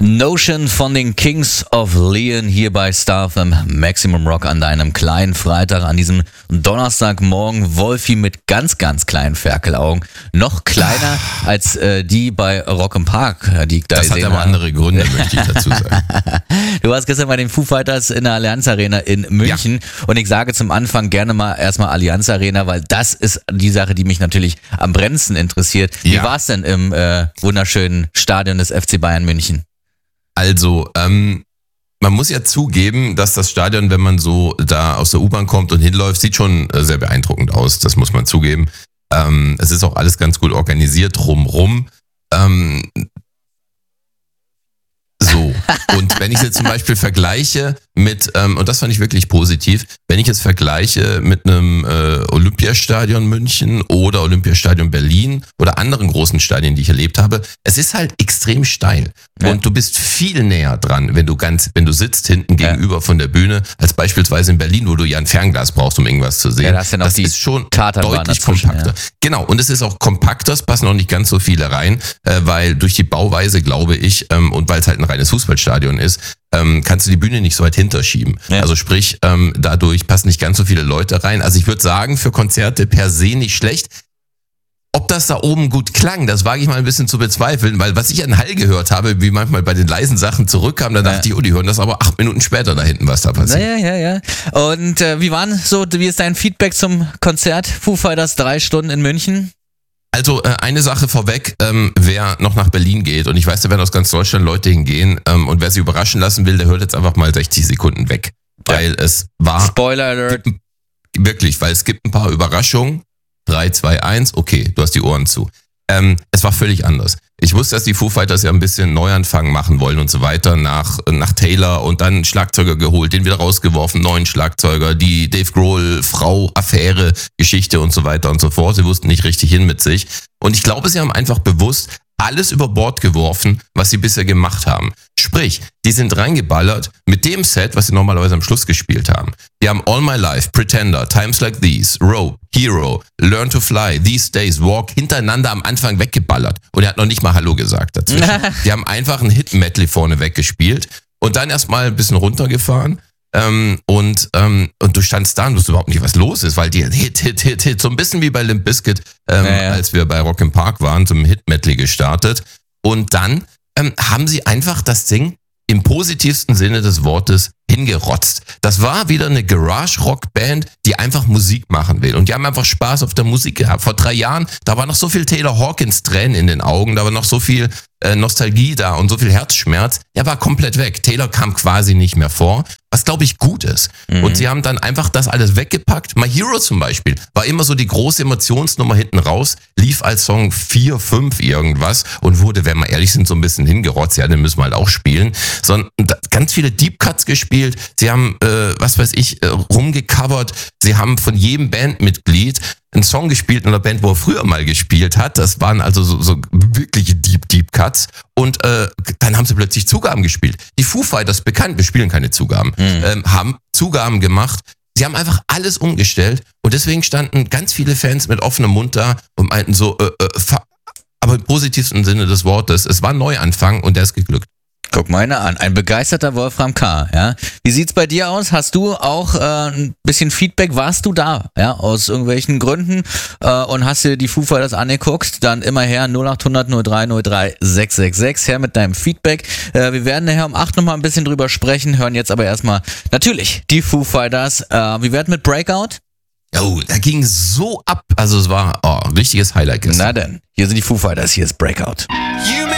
Notion von den Kings of Leon hier bei Star FM Maximum Rock an deinem kleinen Freitag, an diesem Donnerstagmorgen. Wolfi mit ganz, ganz kleinen Ferkelaugen. Noch kleiner als die bei Rock im Park, die ich da gesehen habe. Das hat aber andere Gründe, möchte ich dazu sagen. Du warst gestern bei den Foo Fighters in der Allianz Arena in München. Ja. Und ich sage zum Anfang gerne mal erstmal Allianz Arena, weil das ist die Sache, die mich natürlich am brennendsten interessiert. Wie war es denn im wunderschönen Stadion des FC Bayern München? Also, man muss ja zugeben, dass das Stadion, wenn man so da aus der U-Bahn kommt und hinläuft, sieht schon sehr beeindruckend aus. Das muss man zugeben. Es ist auch alles ganz gut organisiert drumrum. So, und wenn ich es jetzt zum Beispiel vergleiche mit, und das fand ich wirklich positiv, wenn ich es vergleiche mit einem Olympiastadion München oder Olympiastadion Berlin oder anderen großen Stadien, die ich erlebt habe, es ist halt extrem steil. Ja. Und du bist viel näher dran, wenn du sitzt hinten gegenüber von der Bühne, als beispielsweise in Berlin, wo du ja ein Fernglas brauchst, um irgendwas zu sehen. Ja, das ist schon deutlich kompakter. Ja. Genau, und es ist auch kompakter, es passen auch nicht ganz so viele rein, weil durch die Bauweise, glaube ich, und weil es halt ein reines Fußballstadion ist, kannst du die Bühne nicht so weit hinterschieben. Ja. Also sprich, dadurch passen nicht ganz so viele Leute rein. Also ich würde sagen, für Konzerte per se nicht schlecht. Ob das da oben gut klang, das wage ich mal ein bisschen zu bezweifeln, weil was ich an Hall gehört habe, wie manchmal bei den leisen Sachen zurückkam, da dachte ich, oh, die hören das aber 8 Minuten später da hinten, was da passiert. Ja. Und wie ist dein Feedback zum Konzert Foo Fighters 3 Stunden in München? Also eine Sache vorweg, wer noch nach Berlin geht, und ich weiß, da werden aus ganz Deutschland Leute hingehen, und wer sich überraschen lassen will, der hört jetzt einfach mal 60 Sekunden weg. Weil es war... Spoiler Alert. Wirklich, weil es gibt ein paar Überraschungen. 3, 2, 1, okay, du hast die Ohren zu. Es war völlig anders. Ich wusste, dass die Foo Fighters ja ein bisschen Neuanfang machen wollen und so weiter nach Taylor und dann einen Schlagzeuger geholt, den wieder rausgeworfen, neuen Schlagzeuger, die Dave Grohl, Frau, Affäre, Geschichte und so weiter und so fort. Sie wussten nicht richtig hin mit sich. Und ich glaube, sie haben einfach bewusst alles über Bord geworfen, was sie bisher gemacht haben. Sprich, die sind reingeballert mit dem Set, was sie normalerweise am Schluss gespielt haben. Die haben All My Life, Pretender, Times Like These, Rope, Hero, Learn to Fly, These Days, Walk hintereinander am Anfang weggeballert. Und er hat noch nicht mal Hallo gesagt dazwischen. Die haben einfach ein Hit-Medley vorne weggespielt und dann erstmal ein bisschen runtergefahren. Und du standst da und wusstest überhaupt nicht, was los ist, weil die Hit, so ein bisschen wie bei Limp Bizkit, als wir bei Rock im Park waren, zum Hit-Medley gestartet. Und dann haben sie einfach das Ding im positivsten Sinne des Wortes hingerotzt. Das war wieder eine Garage-Rock-Band, die einfach Musik machen will. Und die haben einfach Spaß auf der Musik gehabt. Vor 3 Jahren, da war noch so viel Taylor Hawkins-Tränen in den Augen, da war noch so viel Nostalgie da und so viel Herzschmerz. Er war komplett weg. Taylor kam quasi nicht mehr vor, was glaube ich gut ist. Und sie haben dann einfach das alles weggepackt. My Hero zum Beispiel war immer so die große Emotionsnummer hinten raus, lief als Song 4, 5 irgendwas und wurde, wenn wir ehrlich sind, so ein bisschen hingerotzt. Ja, den müssen wir halt auch spielen. Sondern ganz viele Deep Cuts gespielt. Sie haben, rumgecovert. Sie haben von jedem Bandmitglied einen Song gespielt in einer Band, wo er früher mal gespielt hat. Das waren also so wirkliche Deep Cuts. Und dann haben sie plötzlich Zugaben gespielt. Die Foo Fighters, bekannt, wir spielen keine Zugaben, haben Zugaben gemacht. Sie haben einfach alles umgestellt. Und deswegen standen ganz viele Fans mit offenem Mund da und meinten so, aber im positivsten Sinne des Wortes, es war ein Neuanfang und der ist geglückt. Guck mal einer an, ein begeisterter Wolfram K. Ja? Wie sieht's bei dir aus? Hast du auch ein bisschen Feedback? Warst du da? Ja, aus irgendwelchen Gründen und hast dir die Foo Fighters angeguckt? Dann immer her 0800 03 03 666 her mit deinem Feedback. Wir werden nachher um 8 nochmal ein bisschen drüber sprechen, hören jetzt aber erstmal natürlich die Foo Fighters. Wie werden mit Breakout? Oh, da ging so ab. Also es war ein richtiges Highlight gestern. Na denn, hier sind die Foo Fighters, hier ist Breakout.